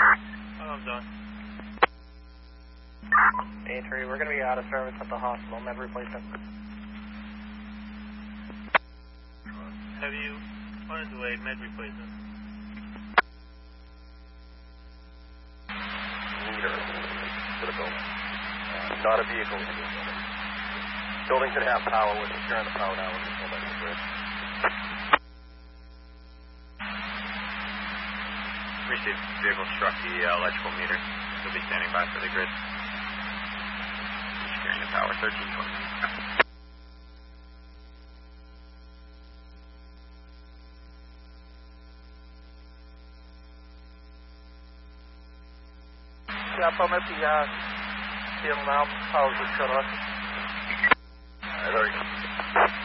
I'm done. A3, we're going to be out of service at the hospital. Med replacement. Have you on his way, med replacement? Leader to the building. Not a vehicle to the building. Building could have power. We're securing the power now. We're just going back to the grid. Appreciate the vehicle struck the electrical meter. We'll be standing by for the grid. Securing the power, 1320. Yeah, permit the now. Power is shut off. Very good.